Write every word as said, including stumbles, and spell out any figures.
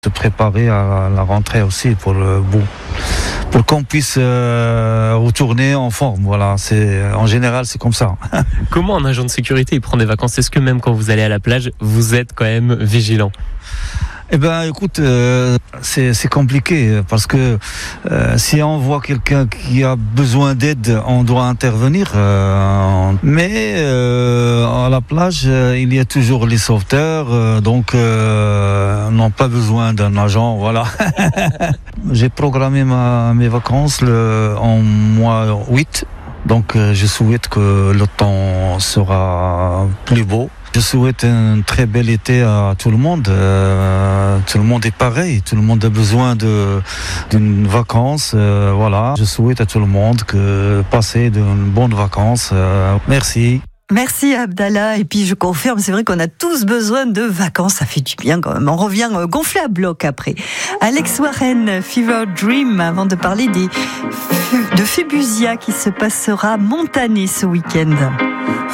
Se préparer à la rentrée aussi pour le bout. Pour qu'on puisse euh, retourner en forme, voilà. C'est en général c'est comme ça. Comment un agent de sécurité il prend des vacances? Est-ce que même quand vous allez à la plage, vous êtes quand même vigilant? Eh ben, écoute, euh, c'est, c'est compliqué parce que euh, si on voit quelqu'un qui a besoin d'aide, on doit intervenir. Euh, mais euh, à la plage, euh, il y a toujours les sauveteurs, euh, donc euh, n'ont pas besoin d'un agent. Voilà. J'ai programmé ma, mes vacances le, en mois huit, donc euh, je souhaite que le temps sera plus beau. Je souhaite un très bel été à tout le monde. Euh, tout le monde est pareil. Tout le monde a besoin de d'une vacance. Euh, voilà. Je souhaite à tout le monde que passer de bonnes vacances. Euh, merci. Merci Abdallah, et puis je confirme, c'est vrai qu'on a tous besoin de vacances, ça fait du bien quand même, on revient gonflé à bloc après. Alex Warren, Fever Dream, avant de parler des, de Phébusia qui se passera Montané ce week-end.